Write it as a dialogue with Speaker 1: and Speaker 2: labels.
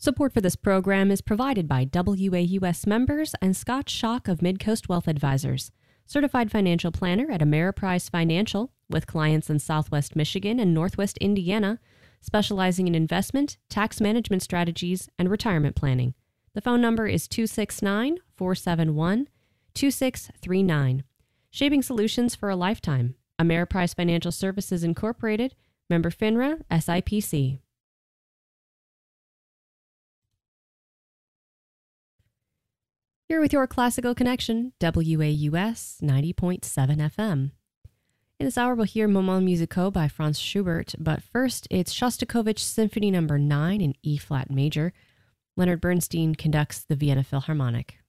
Speaker 1: Support for this program is provided by WAUS members and Scott Schock of Midcoast Wealth Advisors, certified financial planner at Ameriprise Financial, with clients in Southwest Michigan and Northwest Indiana, specializing in investment, tax management strategies, and retirement planning. The phone number is 269-471-2639. Shaping solutions for a lifetime. Ameriprise Financial Services Incorporated, member FINRA, SIPC. Here with your classical connection, WAUS 90.7 FM. In this hour, we'll hear Moments Musicaux by Franz Schubert, but first, it's Shostakovich Symphony No. 9 in E-flat major. Leonard Bernstein conducts the Vienna Philharmonic.